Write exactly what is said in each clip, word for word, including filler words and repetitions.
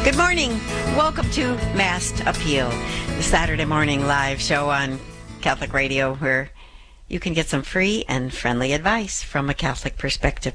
Good morning. Welcome to Masked Appeal, the Saturday morning live show on Catholic Radio where you can get some free and friendly advice from a Catholic perspective.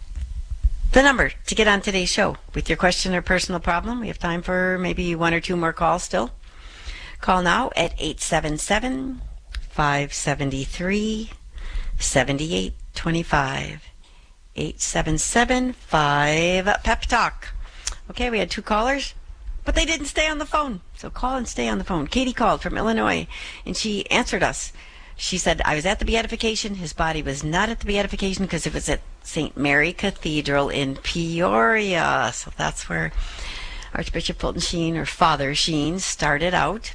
The number to get on today's show with your question or personal problem, we have time for maybe one or two more calls still. Call now at eight seven seven, five seven three, seven eight two five. eight seven seven, five, Pep Talk. Okay, we had two callers, but they didn't stay on the phone. So call and stay on the phone. Katie called from Illinois, and she answered us. She said, I was at the beatification. His body was not at the beatification because it was at Saint Mary Cathedral in Peoria. So that's where Archbishop Fulton Sheen, or Father Sheen, started out.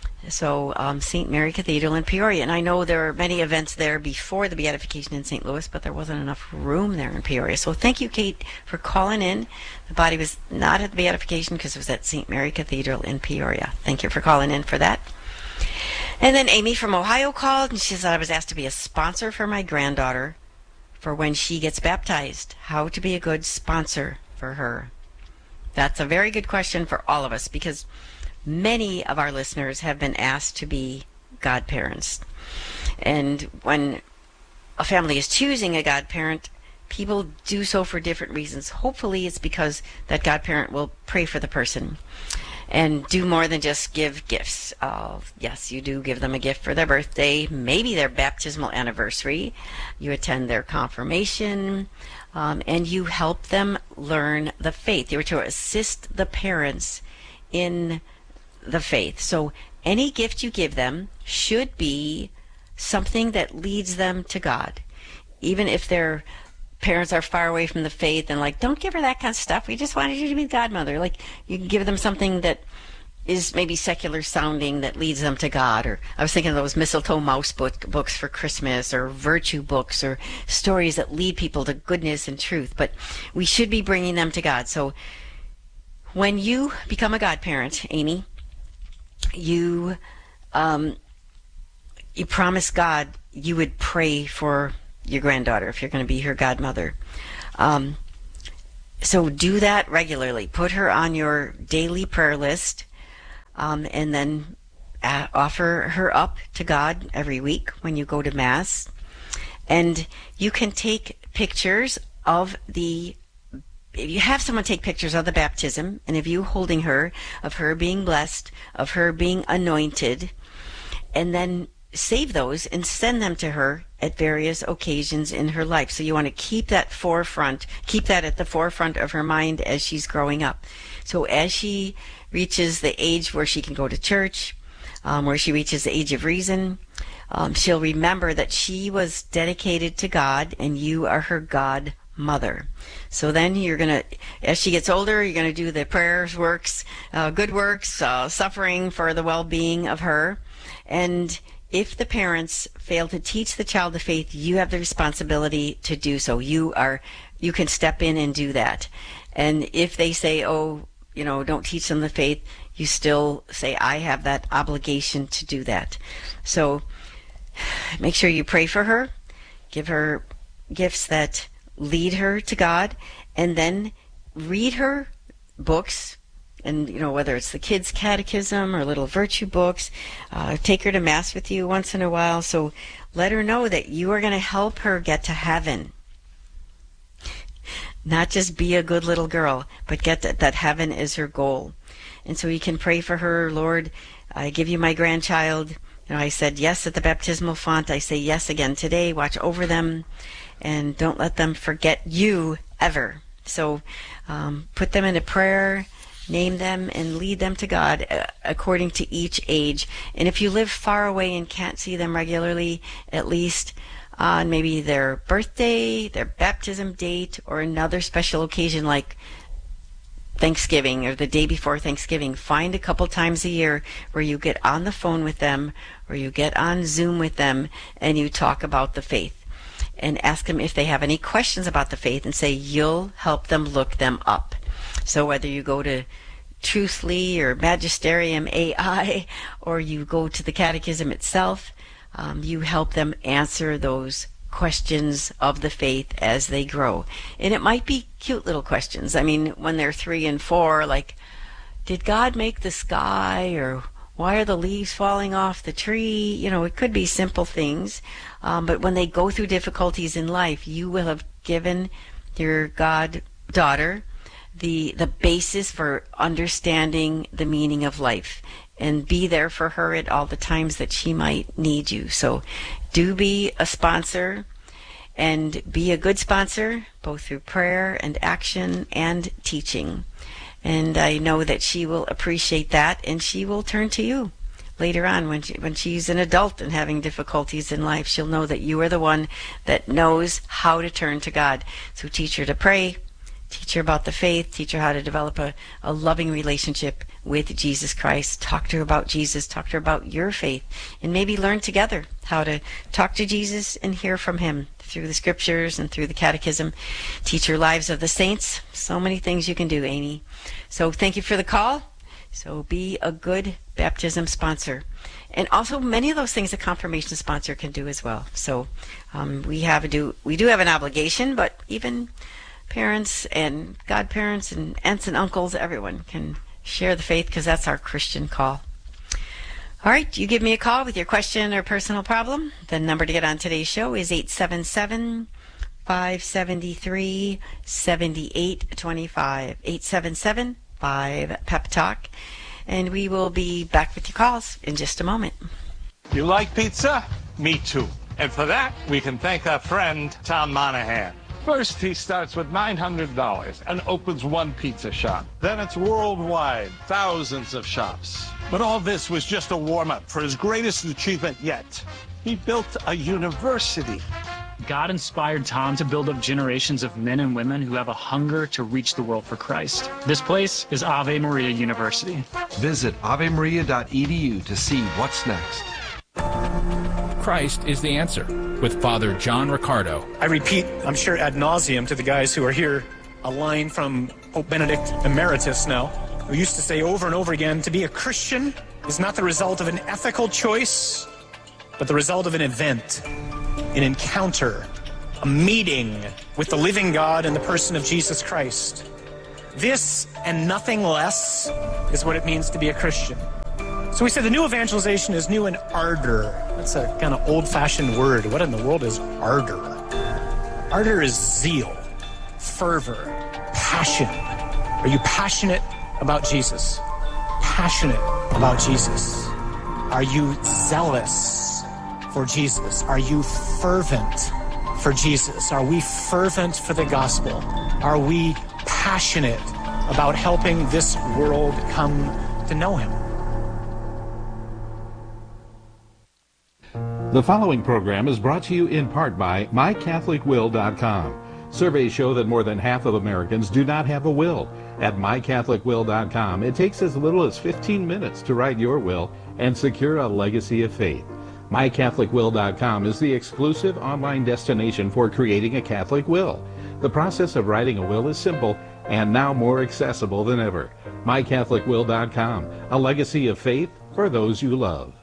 So um, Saint Mary Cathedral in Peoria. And I know there are many events there before the beatification in Saint Louis, but there wasn't enough room there in Peoria. So thank you, Kate, for calling in. The body was not at the beatification because it was at Saint Mary Cathedral in Peoria. Thank you for calling in for that. And then Amy from Ohio called, and she said, I was asked to be a sponsor for my granddaughter for when she gets baptized. How to be a good sponsor for her? That's a very good question for all of us, because many of our listeners have been asked to be godparents. And when a family is choosing a godparent, people do so for different reasons. Hopefully it's because that godparent will pray for the person and do more than just give gifts. Uh, yes, you do give them a gift for their birthday, maybe their baptismal anniversary. You attend their confirmation, um, and you help them learn the faith. You're to assist the parents in the faith. So any gift you give them should be something that leads them to God. Even if their parents are far away from the faith and like, don't give her that kind of stuff. We just wanted you to be godmother. Like, you can give them something that is maybe secular sounding that leads them to God. Or I was thinking of those mistletoe mouse book, books for Christmas, or virtue books, or stories that lead people to goodness and truth. But we should be bringing them to God. So when you become a godparent, Amy, you um, you promise God you would pray for your granddaughter if you're going to be her godmother. Um, so do that regularly. Put her on your daily prayer list, um, and then uh, offer her up to God every week when you go to Mass. And you can take pictures of the If you have someone take pictures of the baptism, and of you holding her, of her being blessed, of her being anointed, and then save those and send them to her at various occasions in her life. So you want to keep that forefront, keep that at the forefront of her mind as she's growing up. So as she reaches the age where she can go to church, um, where she reaches the age of reason, um, she'll remember that she was dedicated to God, and you are her God mother. So then you're going to, as she gets older, you're going to do the prayers, works, uh, good works, uh, suffering for the well-being of her. And if the parents fail to teach the child the faith, you have the responsibility to do so. You are, you can step in and do that. And if they say, oh, you know, don't teach them the faith, you still say, I have that obligation to do that. So make sure you pray for her, give her gifts that lead her to God, and then read her books, and, you know, whether it's the kids' catechism or little virtue books, uh, take her to Mass with you once in a while. So let her know that you are going to help her get to heaven. Not just be a good little girl, but get that, that heaven is her goal. And so you can pray for her. Lord, I give you my grandchild. You know, I said yes at the baptismal font. I say yes again today. Watch over them, and don't let them forget you ever. So um, put them into prayer, name them, and lead them to God uh, according to each age. And if you live far away and can't see them regularly, at least on maybe their birthday, their baptism date, or another special occasion like Thanksgiving or the day before Thanksgiving, find a couple times a year where you get on the phone with them or you get on Zoom with them and you talk about the faith. And ask them if they have any questions about the faith, and say you'll help them look them up. So whether you go to Truthly or Magisterium A I, or you go to the Catechism itself, um, you help them answer those questions of the faith as they grow. And it might be cute little questions. I mean, when they're three and four, like, did God make the sky, or why are the leaves falling off the tree? You know, it could be simple things. Um, but when they go through difficulties in life, you will have given your goddaughter the the basis for understanding the meaning of life, and be there for her at all the times that she might need you. So do be a sponsor, and be a good sponsor, both through prayer and action and teaching. And I know that she will appreciate that, and she will turn to you later on when she, when she's an adult and having difficulties in life. She'll know that you are the one that knows how to turn to God. So teach her to pray, teach her about the faith, teach her how to develop a, a loving relationship with Jesus Christ. Talk to her about Jesus, talk to her about your faith, and maybe learn together how to talk to Jesus and hear from him through the scriptures and through the catechism. Teach her Lives of the Saints. So many things you can do, Amy. So thank you for the call. So be a good baptism sponsor. And also many of those things a confirmation sponsor can do as well. So um, we have a do we do have an obligation, but even parents and godparents and aunts and uncles, everyone can share the faith, because that's our Christian call. All right, you give me a call with your question or personal problem. The number to get on today's show is eight seven seven, five seven three, seven eight two five, eight seven seven, five pep talk. And we will be back with your calls in just a moment. You like pizza? Me too. And for that, we can thank our friend, Tom Monahan. First, he starts with nine hundred dollars and opens one pizza shop. Then it's worldwide, thousands of shops. But all this was just a warm-up for his greatest achievement yet. He built a university. God inspired Tom to build up generations of men and women who have a hunger to reach the world for Christ. This place is Ave Maria University. Visit ave maria dot e d u to see what's next. Christ is the answer, with Father John Riccardo. I repeat, I'm sure ad nauseum to the guys who are here, a line from Pope Benedict Emeritus now, who used to say over and over again, to be a Christian is not the result of an ethical choice, but the result of an event, an encounter, a meeting with the living God in the person of Jesus Christ. This and nothing less is what it means to be a Christian. So we say the new evangelization is new in ardor. That's a kind of old-fashioned word. What in the world is ardor? Ardor is zeal, fervor, passion. Are you passionate about Jesus? Passionate about Jesus? Are you zealous for Jesus? Are you fervent for Jesus? Are we fervent for the gospel? Are we passionate about helping this world come to know him? The following program is brought to you in part by my catholic will dot com. Surveys show that more than half of Americans do not have a will. At my catholic will dot com, it takes as little as fifteen minutes to write your will and secure a legacy of faith. my catholic will dot com is the exclusive online destination for creating a Catholic will. The process of writing a will is simple and now more accessible than ever. my catholic will dot com, a legacy of faith for those you love.